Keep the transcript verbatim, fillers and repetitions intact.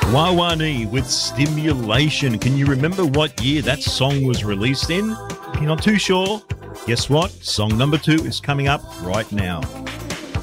Wawani with Stimulation. Can you remember what year that song was released in? If you're not too sure, guess what? Song number two is coming up right now.